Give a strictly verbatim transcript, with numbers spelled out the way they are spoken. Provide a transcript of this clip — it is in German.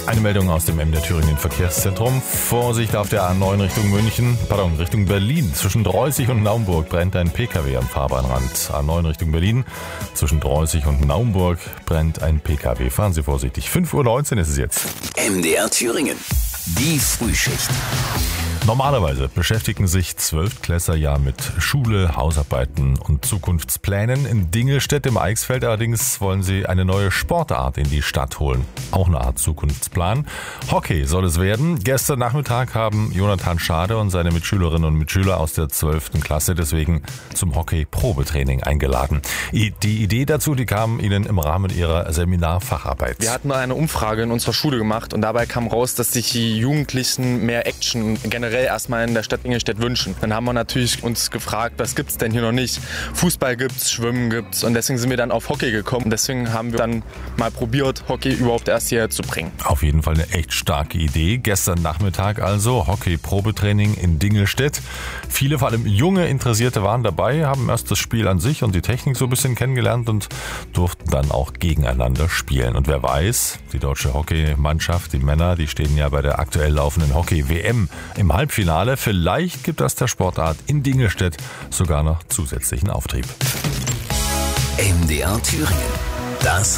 Eine Meldung aus dem M D R Thüringen Verkehrszentrum. Vorsicht auf der A neun Richtung München, pardon, Richtung Berlin. Zwischen Droßig und Naumburg brennt ein Pkw am Fahrbahnrand. A neun Richtung Berlin, zwischen Droßig und Naumburg brennt ein Pkw. Fahren Sie vorsichtig. fünf Uhr neunzehn ist es jetzt. M D R Thüringen, die Frühschicht. Normalerweise beschäftigen sich Zwölftklässler ja mit Schule, Hausarbeiten und Zukunftsplänen. In Dingelstedt im Eichsfeld allerdings wollen sie eine neue Sportart in die Stadt holen. Auch eine Art Zukunftsplan. Hockey soll es werden. Gestern Nachmittag haben Jonathan Schade und seine Mitschülerinnen und Mitschüler aus der zwölften Klasse deswegen zum Hockey-Probetraining eingeladen. Die Idee dazu, die kam ihnen im Rahmen ihrer Seminarfacharbeit. Wir hatten eine Umfrage in unserer Schule gemacht und dabei kam raus, dass sich die Jugendlichen mehr Action generell erstmal in der Stadt Dingelstedt wünschen. Dann haben wir natürlich uns gefragt, was gibt's denn hier noch nicht? Fußball gibt's, Schwimmen gibt's und deswegen sind wir dann auf Hockey gekommen. Und deswegen haben wir dann mal probiert, Hockey überhaupt erst hierher zu bringen. Auf jeden Fall eine echt starke Idee. Gestern Nachmittag also Hockey-Probetraining in Dingelstedt. Viele, vor allem junge Interessierte waren dabei, haben erst das Spiel an sich und die Technik so ein bisschen kennengelernt und durften dann auch gegeneinander spielen. Und wer weiß, die deutsche Hockeymannschaft, die Männer, die stehen ja bei der aktuell laufenden Hockey-W M im Halbfinale. Vielleicht gibt das der Sportart in Dingelstedt sogar noch zusätzlichen Auftrieb. M D R Thüringen, das